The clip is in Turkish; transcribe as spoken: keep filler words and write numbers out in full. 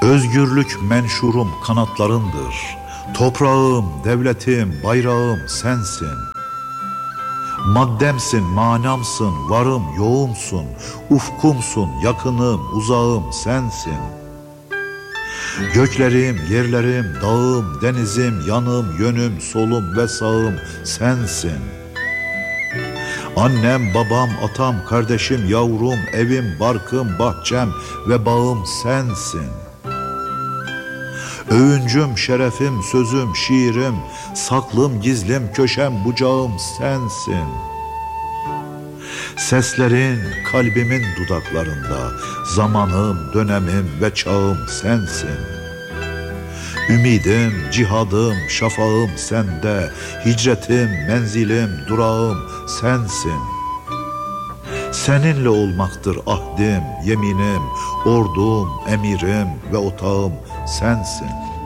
Özgürlük menşurum kanatlarındır. Toprağım, devletim, bayrağım sensin. Maddemsin, manamsın, varım, yoğumsun. Ufkumsun, yakınım, uzağım sensin. Göklerim, yerlerim, dağım, denizim, yanım, yönüm, solum ve sağım sensin. Annem, babam, atam, kardeşim, yavrum, evim, barkım, bahçem ve bağım sensin. Övüncüm, şerefim, sözüm, şiirim, saklım, gizlim, köşem, bucağım sensin. Seslerin kalbimin dudaklarında, zamanım, dönemim ve çağım sensin. Ümidim, cihadım, şafağım sende, hicretim, menzilim, durağım sensin. Seninle olmaktır ahdim, yeminim, ordum, emirim ve otağım sensin.